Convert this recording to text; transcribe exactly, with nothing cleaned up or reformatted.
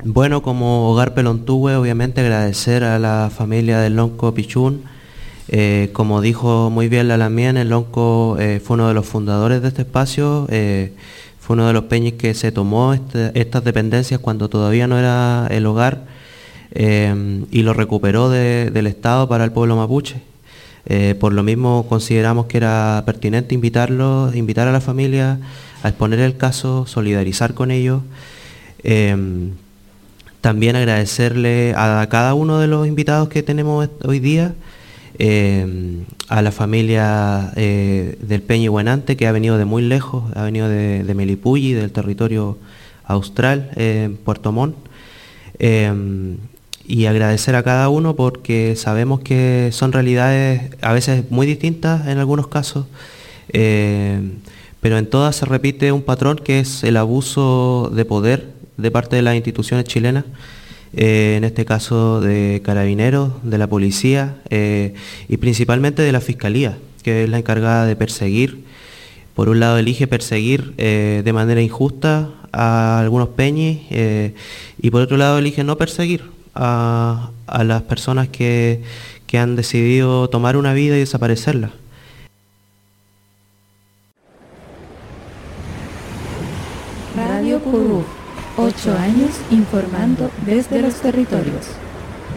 Bueno, como Hogar Pelontuhue, obviamente agradecer a la familia del Lonco Pichún. Eh, como dijo muy bien la Lamien, el Lonco eh, fue uno de los fundadores de este espacio, eh, fue uno de los peñis que se tomó este, estas dependencias cuando todavía no era el hogar, eh, y lo recuperó de, del Estado para el pueblo mapuche. Eh, por lo mismo consideramos que era pertinente invitarlo, invitar a la familia a exponer el caso, solidarizar con ellos. Eh, También agradecerle a cada uno de los invitados que tenemos hoy día, eh, a la familia eh, del Peñi Huenante, que ha venido de muy lejos, ha venido de, de Melipulli, del territorio austral, eh, Puerto Montt, eh, y agradecer a cada uno porque sabemos que son realidades a veces muy distintas en algunos casos, eh, pero en todas se repite un patrón que es el abuso de poder de parte de las instituciones chilenas, eh, en este caso de carabineros, de la policía, eh, y principalmente de la fiscalía, que es la encargada de perseguir. Por un lado elige perseguir eh, de manera injusta a algunos peñis, eh, y por otro lado elige no perseguir a, a las personas que, que han decidido tomar una vida y desaparecerla. Radio Curú, ocho años informando desde los territorios.